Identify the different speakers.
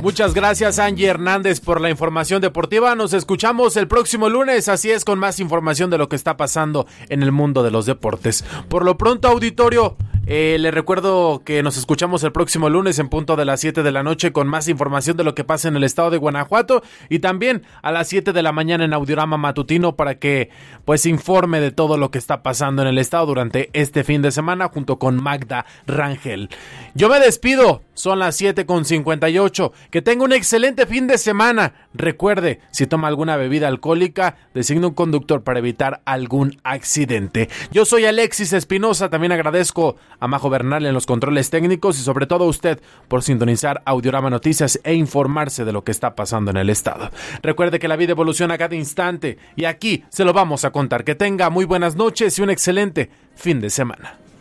Speaker 1: Muchas gracias, Angie Hernández, por la información deportiva. Nos escuchamos el próximo lunes, así es, con más información de lo que está pasando en el mundo de los deportes. Por lo pronto, auditorio, le recuerdo que nos escuchamos el próximo lunes en punto de las 7 de la noche con más información de lo que pasa en el estado de Guanajuato, y también a las 7 de la mañana en Audiorama Matutino para que pues informe de todo lo que está pasando en el estado durante este fin de semana junto con Magda Rangel. Yo me despido, son las 7:58. Que tenga un excelente fin de semana. Recuerde, si toma alguna bebida alcohólica, designe un conductor para evitar algún accidente. Yo soy Alexis Espinosa, también agradezco a Majo Bernal en los controles técnicos y sobre todo a usted por sintonizar Audiorama Noticias e informarse de lo que está pasando en el estado. Recuerde que la vida evoluciona a cada instante y aquí se lo vamos a contar. Que tenga muy buenas noches y un excelente fin de semana.